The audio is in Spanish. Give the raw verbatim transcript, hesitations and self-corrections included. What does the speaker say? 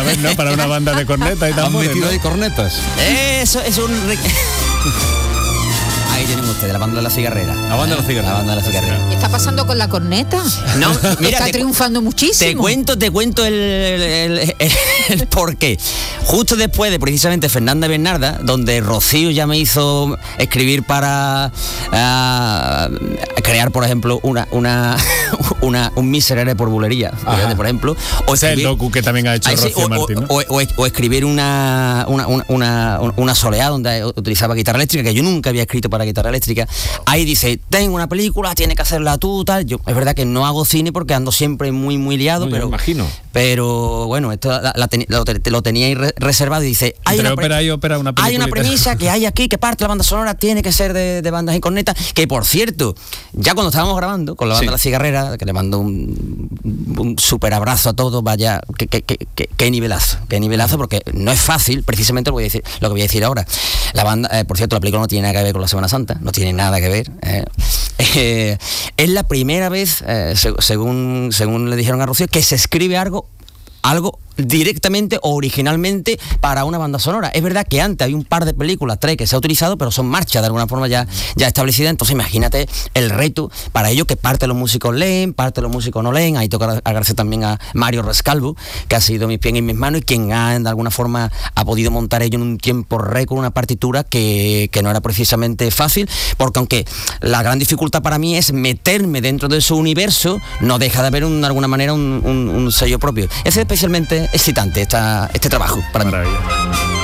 vez, ¿no? Para una banda de cornetas y ¿Han tambores, metido ¿no? ahí cornetas? Eso es un... Ahí tienen ustedes, la banda de la cigarrera. La banda de la cigarrera. La banda de la cigarrera. ¿Qué está pasando con la corneta? No, mira, está te, triunfando muchísimo. Te cuento, te cuento el, el, el, el porqué. Justo después de precisamente Fernanda Bernarda, donde Rocío ya me hizo escribir para uh, crear, por ejemplo, una, una, una un miserere por bulería, por ejemplo. O ese es el docu que también ha hecho sí, Rocío o, Martín, ¿no? o, o, o escribir una, una, una, una, una soleá donde utilizaba guitarra eléctrica, que yo nunca había escrito para guitarra eléctrica. Ahí dice, tengo una película, tienes que hacerla tú, tal. Yo, es verdad que no hago cine porque ando siempre muy, muy liado, No, pero... me imagino. Pero bueno, esto la, la ten, lo, lo tenía ahí re, reservado y dice, hay Entre una, ópera y ópera, una hay una peliculita. premisa que hay aquí, que parte de la banda sonora tiene que ser de, de bandas y cornetas, que por cierto, ya cuando estábamos grabando con la banda Sí. La Cigarrera, que le mando un, un súper abrazo a todos, vaya, qué que, que, que, que nivelazo, qué nivelazo, porque no es fácil, precisamente lo, voy a decir, lo que voy a decir ahora. La banda, eh, por cierto, la película no tiene nada que ver con la Semana Santa, no tiene nada que ver. Eh. Eh, es la primera vez, eh, se, según, según le dijeron a Rocío, que se escribe algo, algo directamente o originalmente para una banda sonora. Es verdad que antes hay un par de películas, tres, que se ha utilizado, pero son marchas de alguna forma ya, ya establecidas. Entonces imagínate el reto para ello, que parte de los músicos leen, parte de los músicos no leen. Ahí toca agradecer también a Mario Rescalvo, que ha sido mis pies y mis manos, y quien ha, de alguna forma ha podido montar ello en un tiempo récord, una partitura que, que no era precisamente fácil, porque aunque la gran dificultad para mí es meterme dentro de su universo, no deja de haber un, de alguna manera un, un, un sello propio. Es especialmente excitante esta, este trabajo para mí. Maravilla.